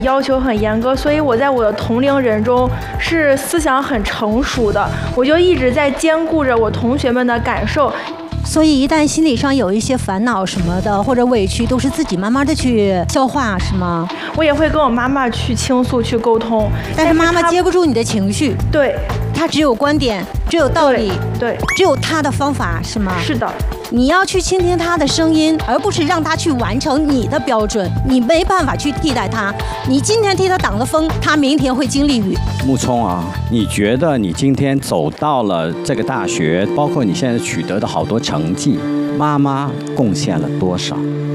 要求很严格，所以我在我的同龄人中是思想很成熟的，我就一直在兼顾着我同学们的感受。 所以一旦心理上有一些烦恼什么的或者委屈，都是自己慢慢的去消化，是吗？ 我也会跟我妈妈去倾诉去沟通， 但是妈妈接不住你的情绪。 对， 她只有观点，只有道理， 对， 只有她的方法，是吗？ 是的。 你要去倾听他的声音，而不是让他去完成你的标准。你没办法去替代他，你今天替他挡了风，他明天会经历雨。 木聪啊，你觉得你今天走到了这个大学，包括你现在取得的好多成绩，妈妈贡献了多少？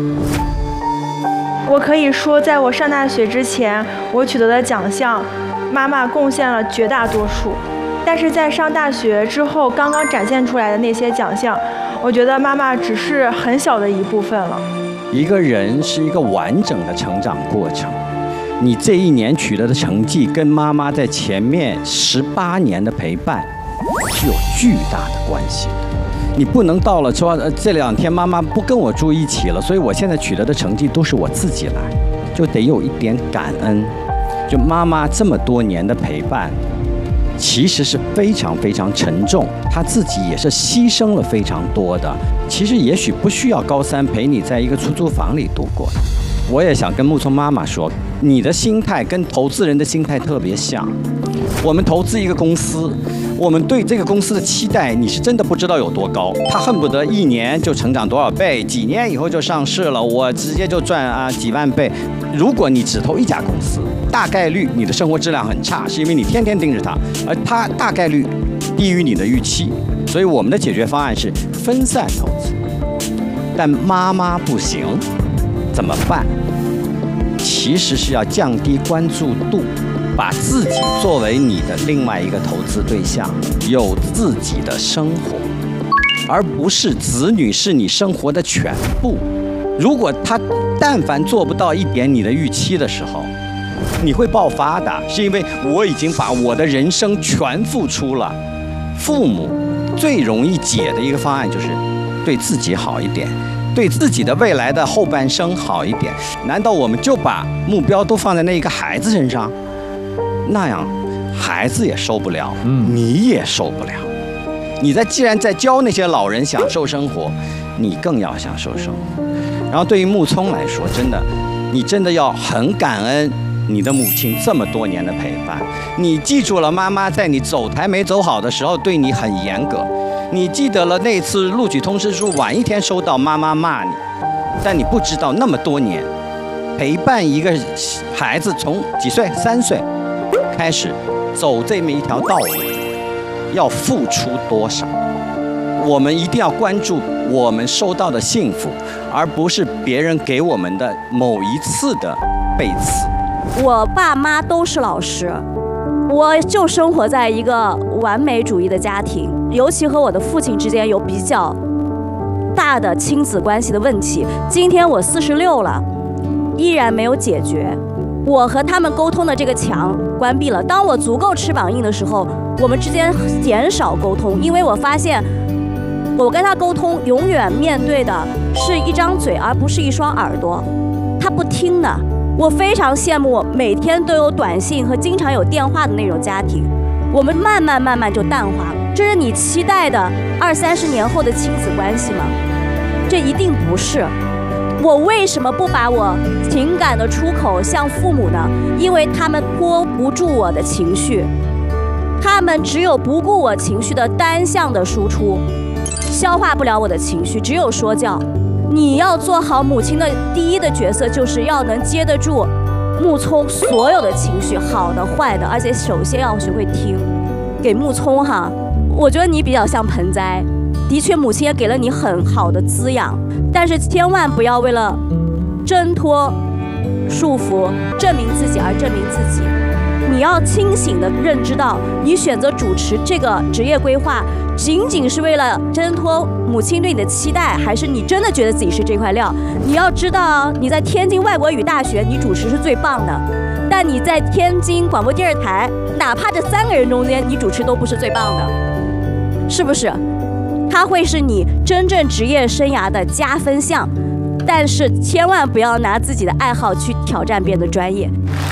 我可以说，在我上大学之前，我取得的奖项，妈妈贡献了绝大多数。但是在上大学之后，刚刚展现出来的那些奖项，我觉得妈妈只是很小的一部分了。 一个人是一个完整的成长过程，你这一年取得的成绩跟妈妈在前面18年的陪伴是有巨大的关系的。你不能到了说这2天妈妈不跟我住一起了，所以我现在取得的成绩都是我自己来，就得有一点感恩。就妈妈这么多年的陪伴，其实是非常非常沉重，他自己也是牺牲了非常多的。其实也许不需要高三陪你在一个出租房里度过。我也想跟木聪妈妈说，你的心态跟投资人的心态特别像。我们投资一个公司，我们对这个公司的期待，你是真的不知道有多高。他恨不得1年就成长多少倍，几年以后就上市了，我直接就赚几万倍。如果你只投一家公司，大概率你的生活质量很差，是因为你天天盯着它，而它大概率低于你的预期。所以我们的解决方案是分散投资。但妈妈不行，怎么办？其实是要降低关注度，把自己作为你的另外一个投资对象，有自己的生活，而不是子女是你生活的全部。如果他但凡做不到一点你的预期的时候，你会爆发的，是因为我已经把我的人生全付出了。父母最容易解的一个方案就是对自己好一点，对自己的未来的后半生好一点。难道我们就把目标都放在那一个孩子身上？那样孩子也受不了，你也受不了。你既然在教那些老人享受生活，你更要享受生活。然后对于木聪来说，你真的要很感恩你的母亲这么多年的陪伴。你记住了妈妈在你走台没走好的时候对你很严格，你记得了那次录取通知书晚1天收到妈妈骂你，但你不知道那么多年陪伴一个孩子从几岁3岁开始走这么一条道路要付出多少。我们一定要关注我们收到的幸福，而不是别人给我们的某一次的背刺。 我爸妈都是老师，我就生活在一个完美主义的家庭，尤其和我的父亲之间有比较大的亲子关系的问题。今天我46了，依然没有解决。我和他们沟通的这个墙关闭了。当我足够翅膀硬的时候，我们之间减少沟通，因为我发现我跟他沟通永远面对的是一张嘴，而不是一双耳朵，他不听的。我非常羡慕每天都有短信和经常有电话的那种家庭，我们慢慢就淡化了。这是你期待的20-30年后的亲子关系吗？这一定不是。我为什么不把我情感的出口向父母呢？因为他们拖不住我的情绪，他们只有不顾我情绪的单向的输出，消化不了我的情绪，只有说教。你要做好母亲的第一的角色，就是要能接得住木聪所有的情绪，好的坏的，而且首先要学会听。给木聪哈，我觉得你比较像盆栽，的确母亲也给了你很好的滋养，但是千万不要为了挣脱束缚证明自己而证明自己。你要清醒地认知到，你选择主持这个职业规划仅仅是为了挣脱母亲对你的期待，还是你真的觉得自己是这块料。你要知道，你在天津外国语大学你主持是最棒的，但你在天津广播电视台，哪怕这3个人中间你主持都不是最棒的，是不是？它会是你真正职业生涯的加分项，但是千万不要拿自己的爱好去挑战别人的专业。